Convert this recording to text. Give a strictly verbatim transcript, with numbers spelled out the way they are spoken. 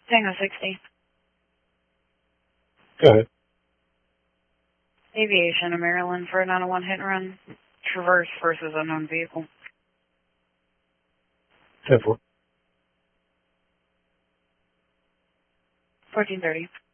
Tango sixty. Go ahead. Aviation of Maryland for a nine oh one hit and run. Traverse versus unknown vehicle. ten four. fourteen thirty.